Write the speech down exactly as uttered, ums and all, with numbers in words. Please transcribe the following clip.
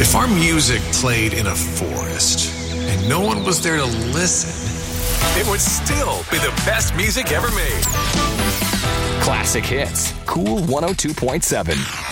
If our music played in a forest and no one was there to listen, it would still be the best music ever made. Classic Hits, Cool one oh two point seven.